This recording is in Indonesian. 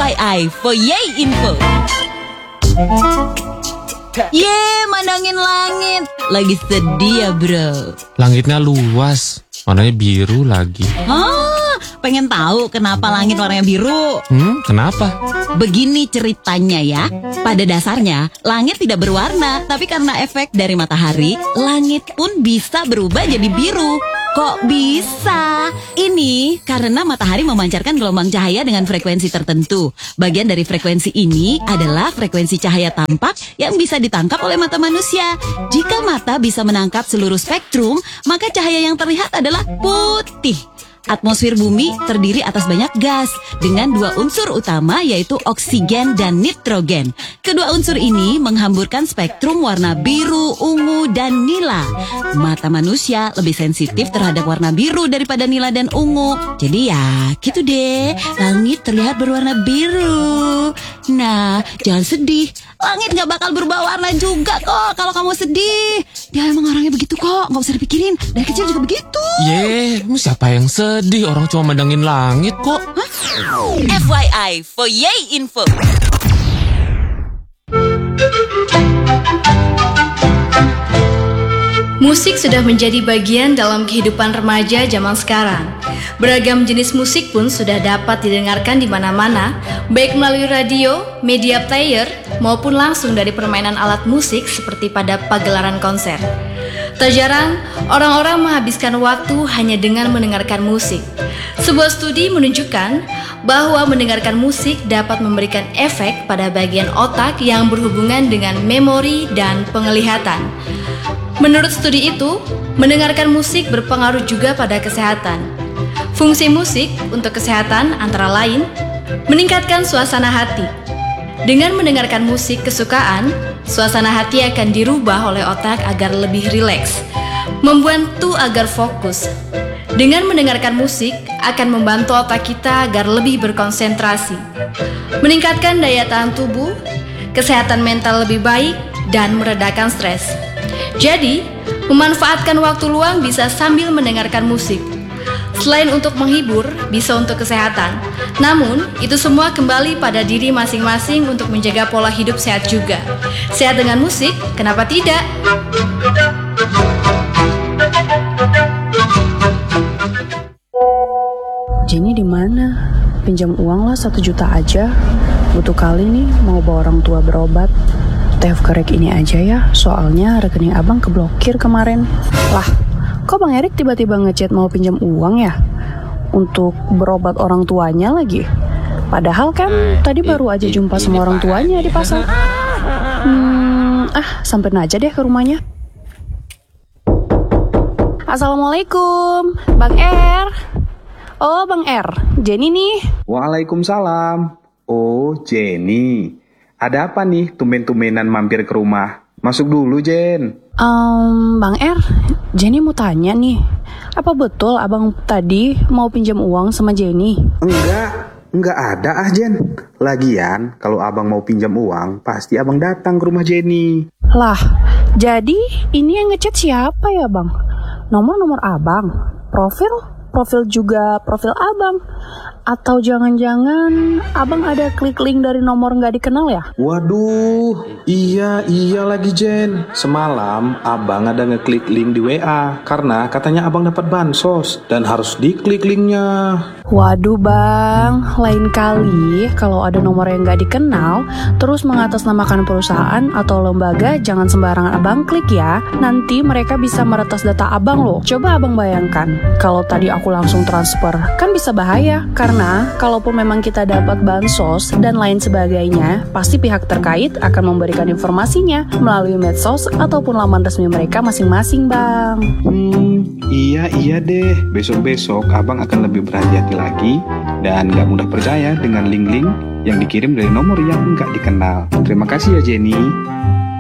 FYI for Yay Info. Mandangin langit. Lagi sedih ya bro? Langitnya luas, warnanya biru lagi. Pengen tahu kenapa langit warnanya biru? Kenapa? Begini ceritanya ya. Pada dasarnya, langit tidak berwarna, tapi karena efek dari matahari, langit pun bisa berubah jadi biru. Kok bisa? Ini karena matahari memancarkan gelombang cahaya dengan frekuensi tertentu. Bagian dari frekuensi ini adalah frekuensi cahaya tampak yang bisa ditangkap oleh mata manusia. Jika mata bisa menangkap seluruh spektrum, maka cahaya yang terlihat adalah putih. Atmosfer bumi terdiri atas banyak gas dengan dua unsur utama yaitu oksigen dan nitrogen. Kedua unsur ini menghamburkan spektrum warna biru, ungu, dan nila. Mata manusia lebih sensitif terhadap warna biru daripada nila dan ungu. Jadi ya gitu deh, langit terlihat berwarna biru. Nah, jangan sedih. Langit gak bakal berubah warna juga kok kalau kamu sedih. Dia emang orangnya begitu kok, gak usah dipikirin. Dari kecil juga begitu. Siapa yang sedih? Orang cuma mandangin langit kok. FYI for Yay Info. Musik sudah menjadi bagian dalam kehidupan remaja zaman sekarang. Beragam jenis musik pun sudah dapat didengarkan di mana-mana, baik melalui radio, media player, maupun langsung dari permainan alat musik seperti pada pagelaran konser. Tak jarang, orang-orang menghabiskan waktu hanya dengan mendengarkan musik. Sebuah studi menunjukkan bahwa mendengarkan musik dapat memberikan efek pada bagian otak yang berhubungan dengan memori dan penglihatan. Menurut studi itu, mendengarkan musik berpengaruh juga pada kesehatan. Fungsi musik untuk kesehatan antara lain meningkatkan suasana hati. Dengan mendengarkan musik kesukaan, suasana hati akan dirubah oleh otak agar lebih rileks, membantu agar fokus. Dengan mendengarkan musik akan membantu otak kita agar lebih berkonsentrasi, meningkatkan daya tahan tubuh, kesehatan mental lebih baik, dan meredakan stres. Jadi, memanfaatkan waktu luang bisa sambil mendengarkan musik. Selain untuk menghibur, bisa untuk kesehatan. Namun, itu semua kembali pada diri masing-masing untuk menjaga pola hidup sehat juga. Sehat dengan musik, kenapa tidak? Jenny di mana? Pinjam uang lah 1 juta aja. Butuh kali nih mau bawa orang tua berobat. TF Kerek ini aja ya, soalnya rekening abang keblokir kemarin. Lah, kok Bang Erik tiba-tiba ngechat mau pinjam uang ya? Untuk berobat orang tuanya lagi. Padahal kan tadi baru aja jumpa sama orang tuanya di pasar. Samperin aja deh ke rumahnya. Assalamualaikum, Bang R. Oh, Bang R, Jenny nih. Waalaikumsalam. Oh, Jenny. Ada apa nih tumben-tumbenan mampir ke rumah? Masuk dulu, Jen. Bang R, Jenny mau tanya nih. Apa betul abang tadi mau pinjam uang sama Jenny? Enggak ada Jen. Lagian, kalau abang mau pinjam uang, pasti abang datang ke rumah Jenny. Lah, jadi ini yang ngechat siapa ya, Bang? Nomor abang? Profil juga profil abang? Atau jangan-jangan abang ada klik link dari nomor nggak dikenal ya? Waduh, iya lagi Jen. Semalam abang ada ngeklik link di WA karena katanya abang dapat bansos dan harus diklik linknya. Waduh bang, lain kali kalau ada nomor yang nggak dikenal terus mengatasnamakan perusahaan atau lembaga, jangan sembarangan abang klik ya. Nanti mereka bisa meretas data abang loh. Coba abang bayangkan kalau tadi aku langsung transfer, kan bisa bahaya. Karena kalaupun memang kita dapat bansos dan lain sebagainya, pasti pihak terkait akan memberikan informasinya melalui medsos ataupun laman resmi mereka masing-masing, Bang. Iya deh. Besok-besok abang akan lebih berhati-hati lagi dan gak mudah percaya dengan link-link yang dikirim dari nomor yang gak dikenal. Terima kasih ya Jenny.